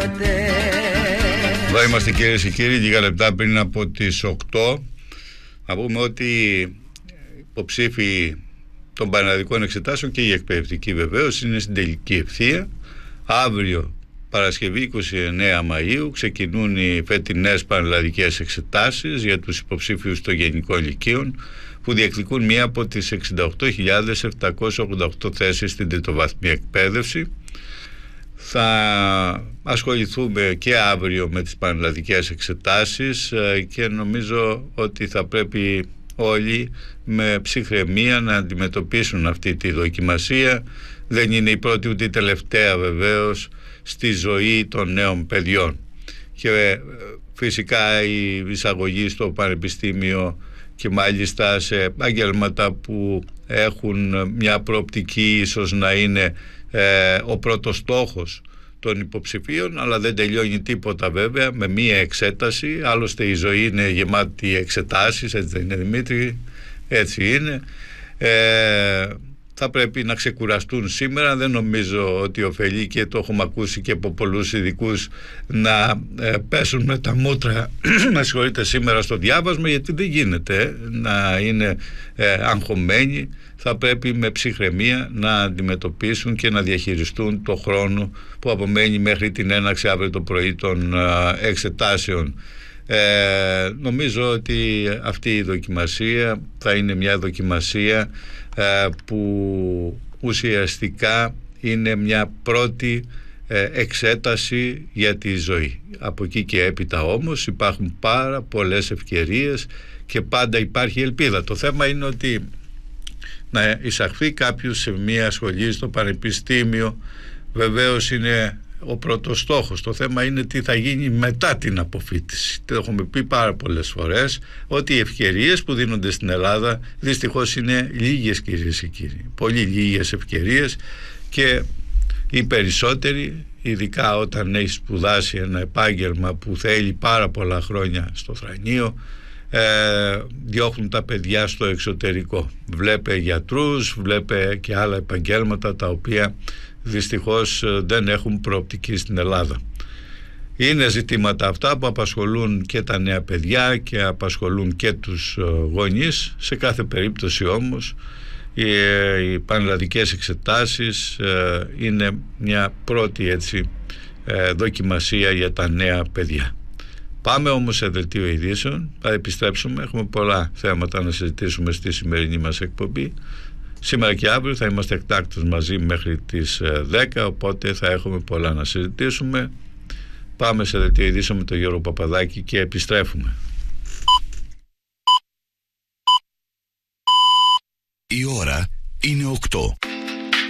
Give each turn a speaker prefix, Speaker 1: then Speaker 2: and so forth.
Speaker 1: Εδώ είμαστε κυρίες και κύριοι, λίγα λεπτά πριν από τις 8. Να πούμε ότι υποψήφοι των πανελλαδικών εξετάσεων και η εκπαιδευτική βεβαίως είναι στην τελική ευθεία. Αύριο Παρασκευή 29 Μαΐου ξεκινούν οι φετινές πανελλαδικές εξετάσεις για τους υποψήφιους των γενικών λυκείων που διεκδικούν μία από τις 68.788 θέσεις στην τριτοβάθμια εκπαίδευση. Θα ασχοληθούμε και αύριο με τις πανελλαδικές εξετάσεις και νομίζω ότι θα πρέπει όλοι με ψυχραιμία να αντιμετωπίσουν αυτή τη δοκιμασία. Δεν είναι η πρώτη ούτε η τελευταία βεβαίως στη ζωή των νέων παιδιών. Και φυσικά η εισαγωγή στο πανεπιστήμιο και μάλιστα σε επαγγέλματα που έχουν μια προοπτική ίσως να είναι ο πρώτος στόχος των υποψηφίων, αλλά δεν τελειώνει τίποτα βέβαια με μία εξέταση. Άλλωστε η ζωή είναι γεμάτη εξετάσεις, έτσι δεν είναι Δημήτρη? Έτσι είναι. Θα πρέπει να ξεκουραστούν σήμερα. Δεν νομίζω ότι ωφελεί, και το έχουμε ακούσει και από πολλούς ειδικούς, να πέσουν με τα μούτρα με συγχωρείτε σήμερα στο διάβασμα, γιατί δεν γίνεται να είναι αγχωμένοι. Θα πρέπει με ψυχραιμία να αντιμετωπίσουν και να διαχειριστούν το χρόνο που απομένει μέχρι την έναρξη αύριο το πρωί των εξετάσεων. Νομίζω ότι αυτή η δοκιμασία θα είναι μια δοκιμασία που ουσιαστικά είναι μια πρώτη εξέταση για τη ζωή. Από εκεί και έπειτα όμως υπάρχουν πάρα πολλές ευκαιρίες και πάντα υπάρχει ελπίδα. Το θέμα είναι ότι να εισαχθεί κάποιος σε μια σχολή στο πανεπιστήμιο βεβαίως είναι ο πρώτος στόχος. Το θέμα είναι τι θα γίνει μετά την αποφοίτηση. Το έχουμε πει πάρα πολλές φορές ότι οι ευκαιρίες που δίνονται στην Ελλάδα δυστυχώς είναι λίγες, κυρίες και κύριοι. Πολύ λίγες ευκαιρίες, και οι περισσότεροι, ειδικά όταν έχει σπουδάσει ένα επάγγελμα που θέλει πάρα πολλά χρόνια στο θρανείο, διώχνουν τα παιδιά στο εξωτερικό. Βλέπε γιατρούς, βλέπε και άλλα επαγγέλματα τα οποία δυστυχώς δεν έχουν προοπτική στην Ελλάδα. Είναι ζητήματα αυτά που απασχολούν και τα νέα παιδιά και απασχολούν και τους γονείς. Σε κάθε περίπτωση όμως οι πανελλαδικές εξετάσεις είναι μια πρώτη δοκιμασία για τα νέα παιδιά. Πάμε όμως σε δελτίο ειδήσεων, θα επιστρέψουμε, έχουμε πολλά θέματα να συζητήσουμε στη σημερινή μας εκπομπή. Σήμερα και αύριο θα είμαστε εκτάκτως μαζί μέχρι τις 10, οπότε θα έχουμε πολλά να συζητήσουμε. Πάμε σε δελτίο ειδήσεων με τον Γιώργο Παπαδάκη και επιστρέφουμε.
Speaker 2: Η ώρα είναι 8.